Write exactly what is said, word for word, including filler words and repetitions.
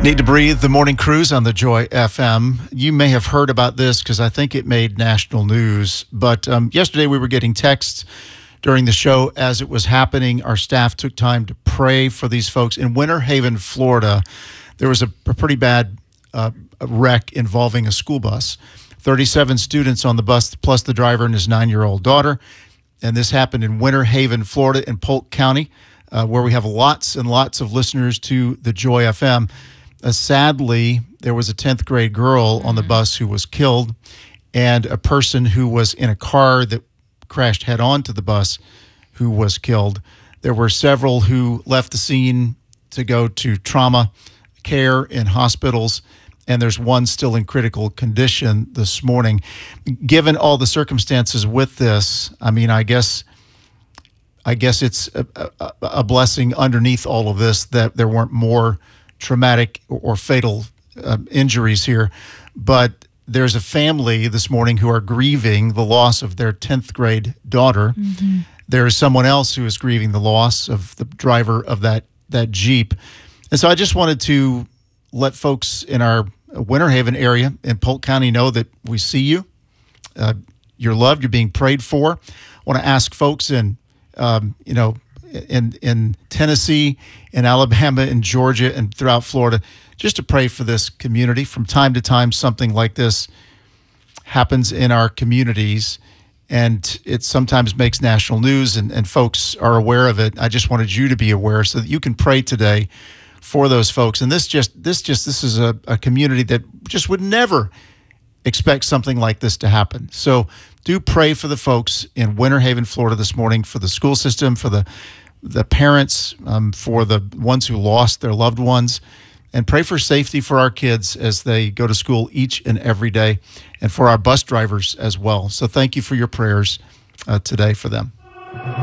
Need to Breathe, the morning cruise on the Joy F M. You may have heard about this because I think it made national news. But um, yesterday we were getting texts during the show as it was happening. Our staff took time to pray for these folks. In Winter Haven, Florida, there was a, a pretty bad uh, wreck involving a school bus. thirty-seven students on the bus, plus the driver and his nine-year-old daughter. And this happened in Winter Haven, Florida, in Polk County, uh, where we have lots and lots of listeners to the Joy F M. Uh, sadly, there was a tenth grade girl mm-hmm. on the bus who was killed, and a person who was in a car that crashed head on to the bus who was killed. There were several who left the scene to go to trauma care in hospitals, and there's one still in critical condition this morning. Given all the circumstances with this, I mean, I guess I guess it's a, a, a blessing underneath all of this that there weren't more traumatic or fatal uh, injuries here. But there's a family this morning who are grieving the loss of their tenth grade daughter. Mm-hmm. There is someone else who is grieving the loss of the driver of that, that Jeep. And so I just wanted to let folks in our Winter Haven area in Polk County know that we see you. Uh, you're loved. You're being prayed for. I want to ask folks in, um, you know, in in Tennessee, in Alabama, in Georgia, and throughout Florida, just to pray for this community. From time to time, something like this happens in our communities, and it sometimes makes national news, and, and folks are aware of it. I just wanted you to be aware so that you can pray today for those folks. And this just this just this is a, a community that just would never expect something like this to happen. So do pray for the folks in Winter Haven, Florida this morning, for the school system, for the the parents, um, for the ones who lost their loved ones, and pray for safety for our kids as they go to school each and every day, and for our bus drivers as well. So thank you for your prayers uh, today for them.